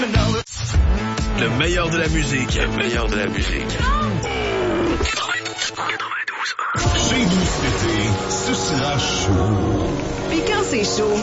Le meilleur de la musique. Le meilleur de la musique. 92.1. Chez vous cet été, ce sera chaud. Puis quand c'est chaud,